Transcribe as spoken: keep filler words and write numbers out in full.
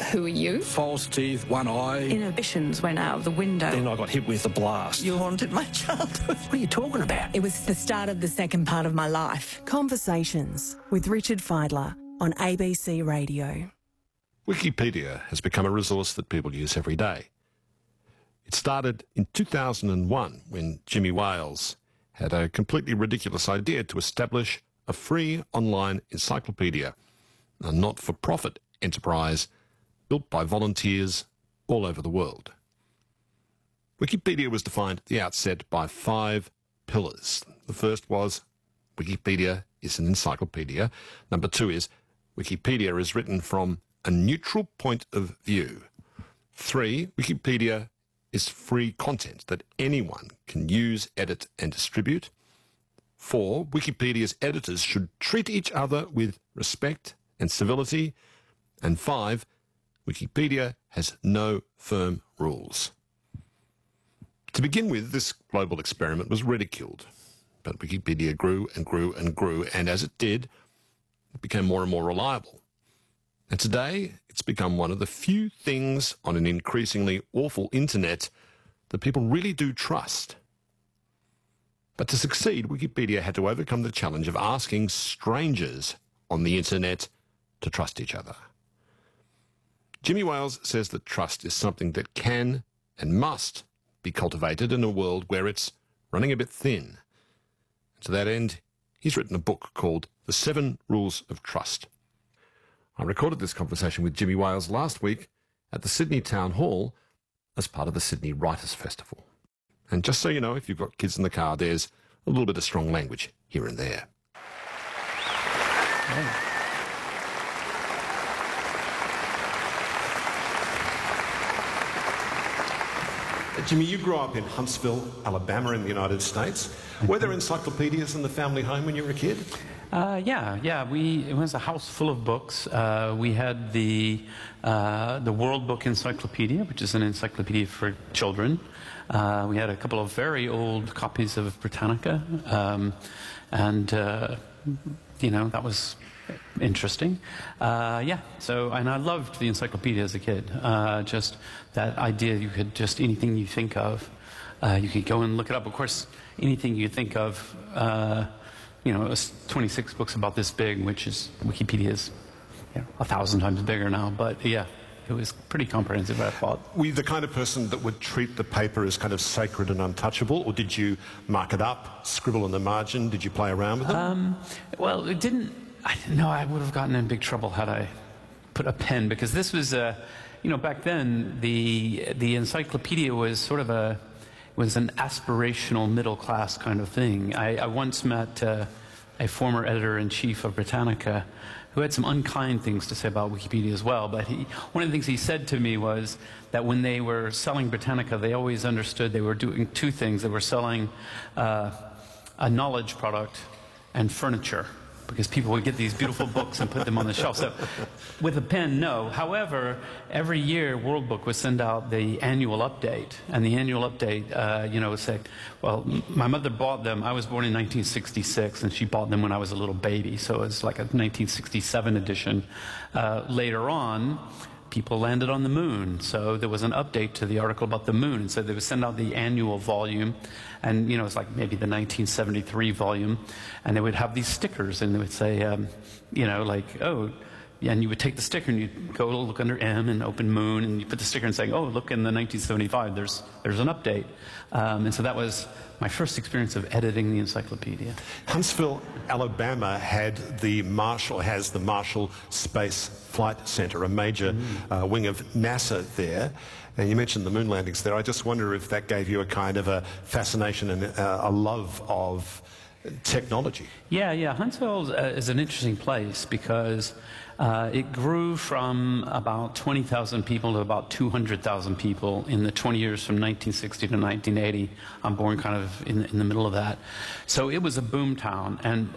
Who are you? False teeth, one eye. Inhibitions went out of the window. Then I got hit with a blast. You haunted my childhood. What are you talking about? It was the start of the second part of my life. Conversations with Richard Fidler on A B C Radio. Wikipedia has become a resource that people use every day. It started in two thousand one when Jimmy Wales had a completely ridiculous idea to establish a free online encyclopedia, a not-for-profit enterprise built by volunteers all over the world. Wikipedia was defined at the outset by five pillars. The first was Wikipedia is an encyclopedia. Number two is Wikipedia is written from a neutral point of view. Three, Wikipedia is free content that anyone can use, edit and distribute. Four, Wikipedia's editors should treat each other with respect and civility. And five, Wikipedia has no firm rules. To begin with, this global experiment was ridiculed, but Wikipedia grew and grew and grew, and as it did, it became more and more reliable. And today, it's become one of the few things on an increasingly awful internet that people really do trust. But to succeed, Wikipedia had to overcome the challenge of asking strangers on the internet to trust each other. Jimmy Wales says that trust is something that can and must be cultivated in a world where it's running a bit thin. To that end, he's written a book called The Seven Rules of Trust. I recorded this conversation with Jimmy Wales last week at the Sydney Town Hall as part of the Sydney Writers' Festival. And just so you know, if you've got kids in the car, there's a little bit of strong language here and there. Oh. Jimmy, you grew up in Huntsville, Alabama in the United States. Were there encyclopedias in the family home when you were a kid? Uh, yeah, yeah. We it was a house full of books. Uh, we had the uh, the World Book Encyclopedia, which is an encyclopedia for children. Uh, we had a couple of very old copies of Britannica, um, and uh, you know that was interesting. Uh, yeah. So, and I loved the encyclopedia as a kid. Uh, just that idea you could just anything you think of, uh, you could go and look it up. Of course, anything you think of. Uh, You know, it was twenty-six books about this big, which is Wikipedia's you know, a thousand times bigger now. But yeah, it was pretty comprehensive, I thought. Were you the kind of person that would treat the paper as kind of sacred and untouchable, or did you mark it up, scribble in the margin? Did you play around with it? Um, well, it didn't. I didn't know I would have gotten in big trouble had I put a pen, because this was a, you know, back then the the encyclopedia was sort of a. was an aspirational middle-class kind of thing. I, I once met uh, a former editor-in-chief of Britannica who had some unkind things to say about Wikipedia as well, but he, one of the things he said to me was that when they were selling Britannica, they always understood they were doing two things. They were selling uh, a knowledge product and furniture, because people would get these beautiful books and put them on the shelf. So with a pen, no. However, every year World Book would send out the annual update, and the annual update, uh, you know, would say, well, my mother bought them. I was born in nineteen sixty-six, and she bought them when I was a little baby, so it was like a nineteen sixty-seven edition. Uh, later on, people landed on the moon, so there was an update to the article about the moon, and so they would send out the annual volume, and you know it's like maybe the nineteen seventy-three volume, and they would have these stickers, and they would say, um, you know, like, oh, yeah, and you would take the sticker and you'd go look under M and open Moon, and you put the sticker and saying, oh, look, in the nineteen seventy-five, there's there's an update, um, and so that was my first experience of editing the encyclopedia. Huntsville, Alabama had the Marshall, has the Marshall Space Flight Center, a major mm. uh, wing of NASA there. And you mentioned the moon landings there. I just wonder if that gave you a kind of a fascination and uh, a love of technology. Yeah, yeah. Huntsville uh, is an interesting place because uh, it grew from about twenty thousand people to about two hundred thousand people in the twenty years from nineteen sixty to nineteen eighty. I'm born kind of in, in the middle of that. So it was a boom town. And